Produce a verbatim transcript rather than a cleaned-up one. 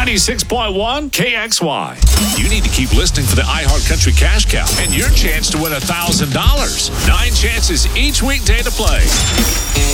ninety-six point one K X Y. You need to keep listening for the iHeart Country Cash Cow and your chance to win one thousand dollars. Nine chances each weekday to play.